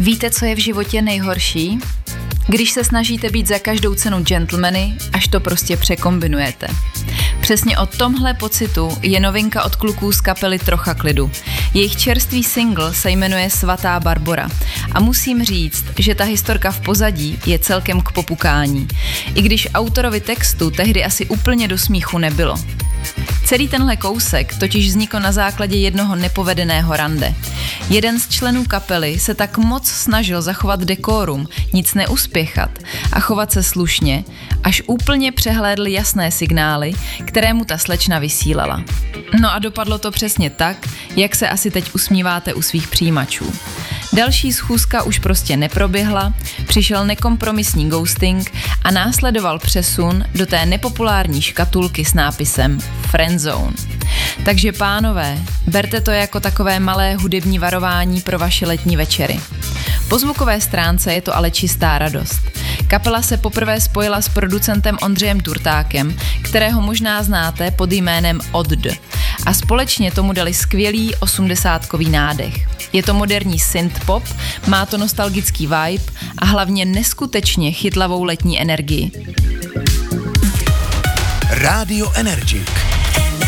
Víte, co je v životě nejhorší? Když se snažíte být za každou cenu gentlemany, až to prostě překombinujete. Přesně o tomhle pocitu je novinka od kluků z kapely Trocha klidu. Jejich čerstvý single se jmenuje Svatá Barbora a musím říct, že ta historka v pozadí je celkem k popukání. I když autorovi textu tehdy asi úplně do smíchu nebylo. Celý tenhle kousek totiž vznikl na základě jednoho nepovedeného rande. Jeden z členů kapely se tak moc snažil zachovat dekorum, nic neuspěchat a chovat se slušně, až úplně přehlédl jasné signály, které mu ta slečna vysílala. No a dopadlo to přesně tak, jak se asi teď usmíváte u svých přijímačů. Další schůzka už prostě neproběhla, přišel nekompromisní ghosting a následoval přesun do té nepopulární škatulky s nápisem Friendzone. Takže pánové, berte to jako takové malé hudební varování pro vaše letní večery. Po zvukové stránce je to ale čistá radost. Kapela se poprvé spojila s producentem Ondřejem Turtákem, kterého možná znáte pod jménem Odd. A společně tomu dali skvělý 80kový nádech. Je to moderní synth-pop, má to nostalgický vibe a hlavně neskutečně chytlavou letní energii. Rádio Energik.